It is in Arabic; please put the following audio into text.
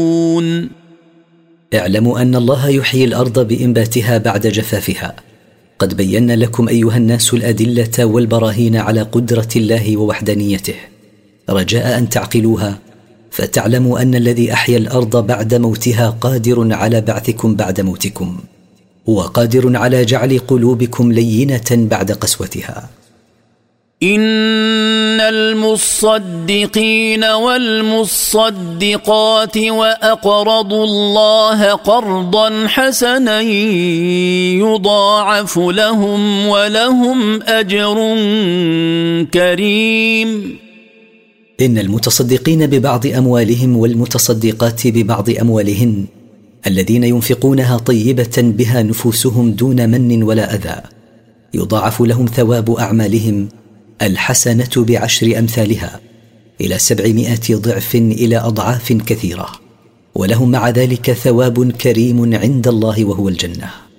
اعلموا أن الله يحيي الأرض بإنباتها بعد جفافها. قد بينا لكم أيها الناس الأدلة والبراهين على قدرة الله ووحدانيته، رجاء أن تعقلوها فتعلموا أن الذي أحيا الأرض بعد موتها قادر على بعثكم بعد موتكم، وقادر على جعل قلوبكم لينة بعد قسوتها. إن المصدقين والمصدقات وأقرضوا الله قرضا حسنا يضاعف لهم ولهم أجر كريم. إن المتصدقين ببعض أموالهم والمتصدقات ببعض أموالهن الذين ينفقونها طيبة بها نفوسهم دون من ولا أذى يضاعف لهم ثواب أعمالهم الحسنة ب10 أمثالها إلى 700 ضعف إلى أضعاف كثيرة، ولهم مع ذلك ثواب كريم عند الله وهو الجنة.